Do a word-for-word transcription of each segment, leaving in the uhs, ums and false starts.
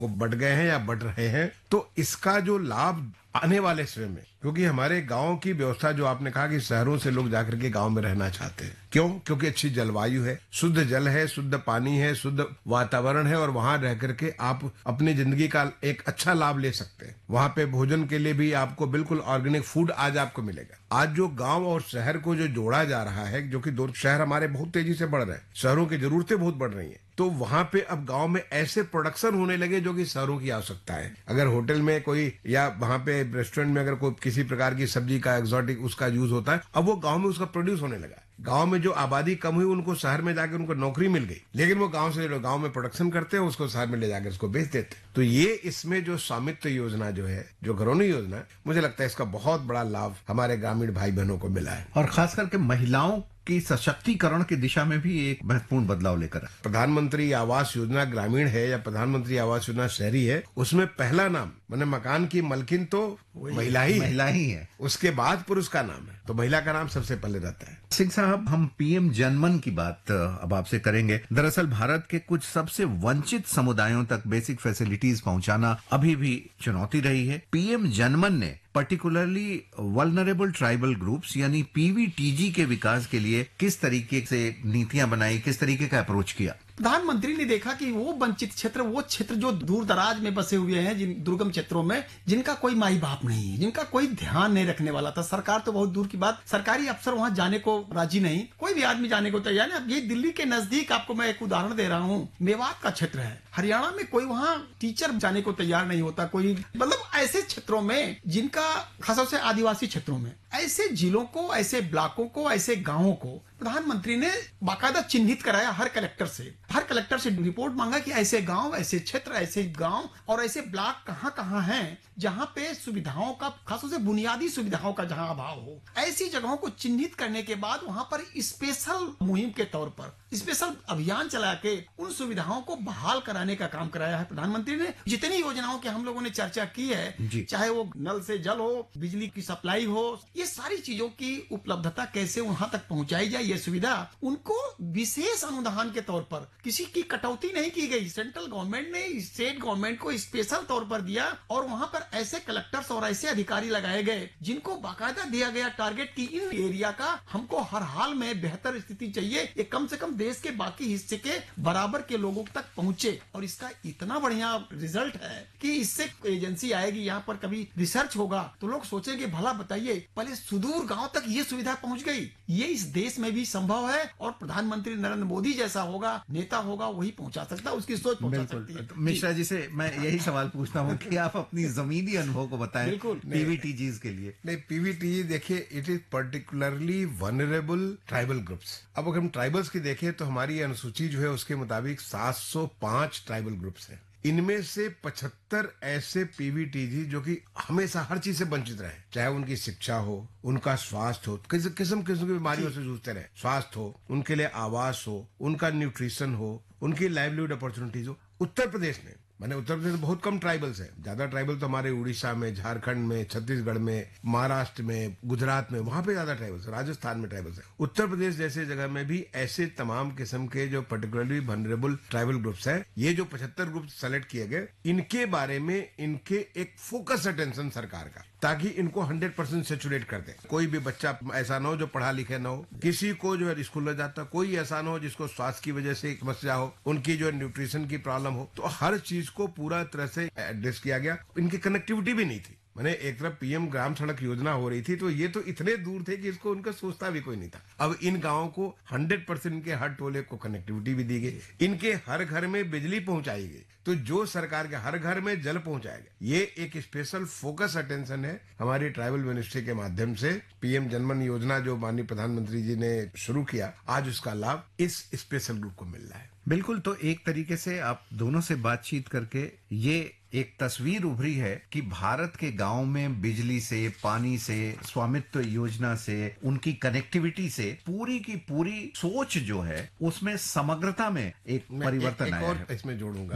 वो बढ़ गए हैं या बढ़ रहे हैं। तो इसका जो लाभ आने वाले समय में, क्योंकि हमारे गांव की व्यवस्था जो आपने कहा कि शहरों से लोग जाकर के गांव में रहना चाहते हैं, क्यों? क्योंकि अच्छी जलवायु है, शुद्ध जल है, शुद्ध पानी है, शुद्ध वातावरण है, और वहां रह करके आप अपनी जिंदगी का एक अच्छा लाभ ले सकते हैं। वहां पे भोजन के लिए भी आपको बिल्कुल ऑर्गेनिक फूड आज आपको मिलेगा। आज जो गांव और शहर को जो जोड़ा जा रहा है, जो कि दो शहर हमारे बहुत तेजी से बढ़ रहे हैं, शहरों की जरूरतें बहुत बढ़ रही हैं, तो वहां पे अब गांव में ऐसे प्रोडक्शन होने लगे जो कि शहरों की आवश्यकता है। अगर होटल में कोई या वहां पे रेस्टोरेंट में अगर कोई किसी प्रकार की सब्जी का एक्सोटिक उसका यूज होता है, अब वो गांव में उसका प्रोड्यूस होने लगा। गांव में जो आबादी कम हुई उनको शहर में जाकर उनको नौकरी मिल गई, लेकिन वो गांव से गांव में प्रोडक्शन करते हैं, उसको शहर में ले जाकर उसको बेच देते हैं। तो ये इसमें जो स्वामित्व योजना जो है, जो घरौनी योजना है, मुझे लगता है इसका बहुत बड़ा लाभ हमारे ग्रामीण भाई बहनों को मिला है, और खास करके महिलाओं की सशक्तिकरण की दिशा में भी एक महत्वपूर्ण बदलाव लेकर आए। प्रधानमंत्री आवास योजना ग्रामीण है या प्रधानमंत्री आवास योजना शहरी है, उसमें पहला नाम मैंने मकान की मालकिन तो महिला ही महिला ही है, उसके बाद पुरुष का नाम है, तो महिला का नाम सबसे पहले रहता है। सिंह साहब, हम पीएम जनमन की बात अब आपसे करेंगे। दरअसल भारत के कुछ सबसे वंचित समुदायों तक बेसिक फैसिलिटीज पहुंचाना अभी भी चुनौती रही है। पीएम जनमन ने पर्टिकुलरली वल्नरेबल ट्राइबल ग्रुप्स यानी पीवीटीजी के विकास के लिए किस तरीके से नीतियां बनाई, किस तरीके का अप्रोच किया? प्रधानमंत्री ने देखा कि वो वंचित क्षेत्र, वो क्षेत्र जो दूर दराज में बसे हुए हैं, जिन दुर्गम क्षेत्रों में, जिनका कोई माई बाप नहीं है, जिनका कोई ध्यान नहीं रखने वाला था। सरकार तो बहुत दूर की बात, सरकारी अफसर वहां जाने को राजी नहीं, कोई भी आदमी जाने को तैयार नहीं। अब ये दिल्ली के नजदीक, आपको मैं एक उदाहरण दे रहा हूँ, मेवात का क्षेत्र है, हरियाणा में कोई वहां टीचर जाने को तैयार नहीं होता कोई। मतलब ऐसे क्षेत्रों में जिनका, खासतौर से आदिवासी क्षेत्रों में, ऐसे जिलों को, ऐसे ब्लॉकों को, ऐसे गांवों को प्रधानमंत्री ने बाकायदा चिन्हित कराया हर कलेक्टर से। हर कलेक्टर से रिपोर्ट मांगा कि ऐसे गांव, ऐसे क्षेत्र, ऐसे गांव और ऐसे ब्लॉक कहां कहां हैं जहां पे सुविधाओं का, खासतौर से बुनियादी सुविधाओं का जहां अभाव हो। ऐसी जगहों को चिन्हित करने के बाद वहां पर स्पेशल मुहिम के तौर पर स्पेशल अभियान चला के उन सुविधाओं को बहाल कराने का काम कराया है प्रधानमंत्री ने। जितनी योजनाओं की हम लोगों ने चर्चा की है, चाहे वो नल से जल हो, बिजली की सप्लाई हो, ये सारी चीजों की उपलब्धता कैसे वहां तक पहुंचाई जाए, ये सुविधा उनको विशेष अनुदान के तौर पर, किसी की कटौती नहीं की गई। सेंट्रल गवर्नमेंट ने स्टेट गवर्नमेंट को स्पेशल तौर पर दिया, और वहां पर ऐसे कलेक्टर्स और ऐसे अधिकारी लगाए गए जिनको बाकायदा दिया गया टारगेट की इन एरिया का हमको हर हाल में बेहतर स्थिति चाहिए, ये कम से कम देश के बाकी हिस्से के बराबर के लोगों तक पहुंचे। और इसका इतना बढ़िया रिजल्ट है कि इससे एजेंसी आएगी, यहाँ पर कभी रिसर्च होगा तो लोग सोचेंगे भला बताइए, पहले सुदूर गांव तक ये सुविधा पहुंच गई। ये इस देश में भी संभव है, और प्रधानमंत्री नरेंद्र मोदी जैसा होगा नेता होगा वही पहुंचा सकता है, उसकी सोच पहुंचा सकती है। मिश्रा जी से मैं यही सवाल पूछता हूँ कि आप अपनी जमीनी अनुभव को बताएं पीवीटीजीज के लिए। नहीं, पीवीटीजी देखिए, it is particularly vulnerable tribal groups. अब अगर हम ट्राइबल्स की देखें तो हमारी अनुसूची जो है उसके मुताबिक सात सौ पाँच ट्राइबल ग्रुप्स हैं। इनमें से पचहत्तर ऐसे पीवीटीजी जो कि हमेशा हर चीज से वंचित रहे, चाहे उनकी शिक्षा हो, उनका स्वास्थ्य हो, किस किस्म किस्म की बीमारियों से जूझते रहे, स्वास्थ्य हो, उनके लिए आवास हो, उनका न्यूट्रिशन हो, उनकी लाइवलीहुड अपॉर्चुनिटीज हो। उत्तर प्रदेश में, मैंने उत्तर प्रदेश में बहुत कम ट्राइबल्स है, ज्यादा ट्राइबल तो हमारे उड़ीसा में, झारखंड में, छत्तीसगढ़ में, महाराष्ट्र में, गुजरात में, वहां पे ज्यादा ट्राइबल्स है, राजस्थान में ट्राइबल्स है। उत्तर प्रदेश जैसे जगह में भी ऐसे तमाम किस्म के जो पर्टिकुलरली वनरेबल ट्राइबल ग्रुप्स है, ये जो पचहत्तर ग्रुप सेलेक्ट किए गए, इनके बारे में इनके एक फोकस अटेंशन सरकार का, ताकि इनको हंड्रेड परसेंट सेचुरेट कर दे। कोई भी बच्चा ऐसा ना हो जो पढ़ा लिखे ना हो, किसी को जो है स्कूल में जाता, कोई ऐसा ना हो जिसको स्वास्थ्य की वजह से समस्या हो, उनकी जो है न्यूट्रिशन की प्रॉब्लम हो, तो हर चीज को पूरा तरह से एड्रेस किया गया। इनकी कनेक्टिविटी भी नहीं थी, मैंने एक तरफ पीएम ग्राम सड़क योजना हो रही थी, तो ये तो इतने दूर थे कि इसको उनका सोचता भी कोई नहीं था। अब इन गांवों को हंड्रेड परसेंट इनके हर टोले को कनेक्टिविटी भी दी गई, इनके हर घर में बिजली पहुंचाई गई, तो जो सरकार के हर घर में जल पहुंचाएगा, ये एक स्पेशल फोकस अटेंशन है हमारी ट्राइबल मिनिस्ट्री के माध्यम से। पीएम जनमन योजना जो माननीय प्रधानमंत्री जी ने शुरू किया, आज उसका लाभ इस स्पेशल ग्रुप को मिल रहा है। बिल्कुल, तो एक तरीके से आप दोनों से बातचीत करके ये एक तस्वीर उभरी है कि भारत के गांव में बिजली से, पानी से, स्वामित्व योजना से, उनकी कनेक्टिविटी से पूरी की पूरी सोच जो है उसमें समग्रता में एक परिवर्तन आया है। और इसमें जोड़ूंगा जी। मैं।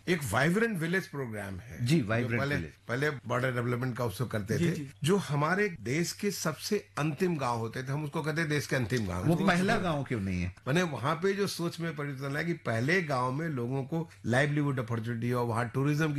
एक वाइब्रेंट विलेज प्रोग्राम है जी, जो वाइब्रेंट पहले विलेज। पहले बॉर्डर डेवलपमेंट का उसको करते जी, थे जी। जो हमारे देश के सबसे अंतिम गांव होते थे, हम उसको कहते हैं देश के अंतिम गांव। वो तो पहला गांव क्यों नहीं है? मैंने वहां पे जो सोच में परिवर्तन है कि पहले गांव में लोगों को लाइवलीहुड अपॉर्चुनिटी और वहां टूरिज्म